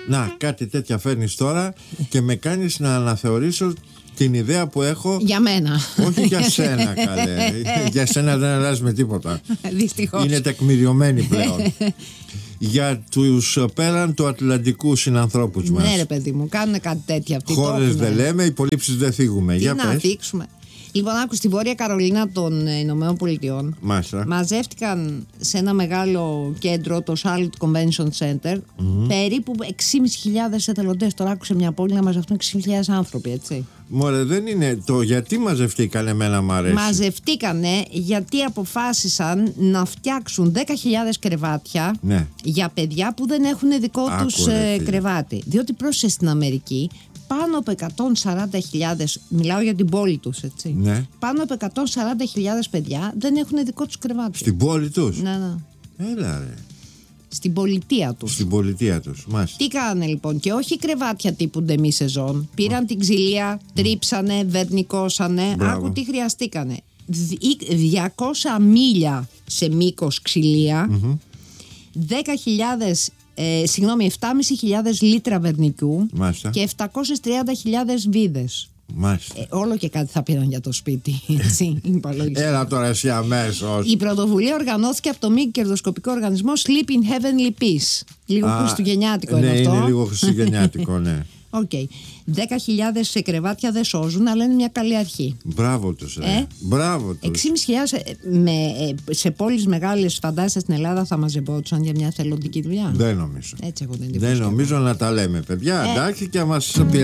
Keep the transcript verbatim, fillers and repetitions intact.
Να, κάτι τέτοια φέρνεις τώρα και με κάνεις να αναθεωρήσω την ιδέα που έχω. Για μένα. Όχι για σένα, καλέ. Για σένα δεν αλλάζει με τίποτα. Δυστυχώς. Είναι τεκμηριωμένη πλέον. Για τους πέραν του Ατλαντικού συνανθρώπους μας. Ναι, ρε παιδί μου, κάνουν κάτι τέτοιο αυτοί. Χώρες δεν λέμε, υπολείψεις δεν θίγουμε. Τι Για να πες. δείξουμε. Λοιπόν, άκου, στη Βόρεια Καρολίνα των Ηνωμένων Πολιτειών Μάλιστα. μαζεύτηκαν σε ένα μεγάλο κέντρο, το Charlotte Convention Center, mm-hmm. περίπου έξι χιλιάδες πεντακόσιοι εθελοντές. Τώρα άκουσε μια πόλη να μαζευτούν έξι χιλιάδες άνθρωποι, έτσι. Μωρέ, δεν είναι το γιατί μαζευτήκανε, εμένα μ' αρέσει. Μαζευτήκανε γιατί αποφάσισαν να φτιάξουν δέκα χιλιάδες κρεβάτια, ναι, για παιδιά που δεν έχουν δικό Άκου, τους ρε, ε, κρεβάτι. Διότι πρόσεχε, στην Αμερική πάνω από εκατόν σαράντα χιλιάδες, μιλάω για την πόλη τους, έτσι. Ναι. Πάνω από εκατόν σαράντα χιλιάδες παιδιά δεν έχουν δικό τους κρεβάτι. Στην πόλη τους. Ναι, ναι. Έλα, ρε. Στην πολιτεία τους. Στην πολιτεία τους, μάλιστα. Τι κάνανε λοιπόν, και όχι κρεβάτια τύπου ντεμή σεζόν. Πήραν mm. την ξυλία, τρίψανε, βερνικώσανε. Μπράβο. Άκου τι χρειαστήκανε. διακόσια μίλια σε μήκος ξυλία, mm-hmm. δέκα χιλιάδες, ε, συγγνώμη, επτά χιλιάδες πεντακόσια λίτρα βερνικιού, μάλιστα, και επτακόσιες τριάντα χιλιάδες βίδες. Μάλιστα. Ε, όλο και κάτι θα πήραν για το σπίτι. Έτσι, έλα τώρα εσύ αμέσως. Η πρωτοβουλία οργανώθηκε από το μη κερδοσκοπικό οργανισμό Sleep in Heavenly Peace. Λίγο Α, χριστουγεννιάτικο ναι, είναι αυτό. Ναι, είναι λίγο χριστουγεννιάτικο, ναι. Οκ. Okay. δέκα χιλιάδες σε κρεβάτια δεν σώζουν, αλλά είναι μια καλή αρχή. Μπράβο τους, ρε. Ε? Μπράβο τους. έξι χιλιάδες με, σε πόλεις μεγάλες, φαντάζεστε, στην Ελλάδα θα μαζευόντουσαν για μια θελοντική δουλειά. Δεν νομίζω. Έτσι έχω την εντύπωση. Δεν νομίζω να τα λέμε, παιδιά. Ε. Εντάξει, και μας πει.